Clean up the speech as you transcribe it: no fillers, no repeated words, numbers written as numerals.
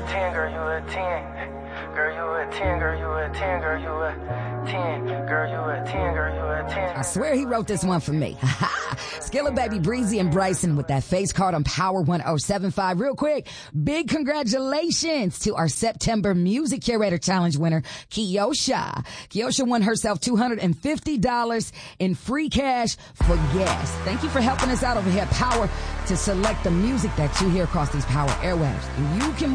a 10, girl, you a 10. Girl, you a 10, girl, you a 10, girl, you a 10. Girl, you a 10, girl, you a 10. I swear he wrote this one for me. Skilla Baby, Breezy, and Bryson with that face card on Power 1075. Real quick, big congratulations to our September Music Curator Challenge winner, Kiosha. Kiosha won herself $250 in free cash for gas. Thank you for helping us out over here at Power to select the music that you hear across these Power airwaves. And you can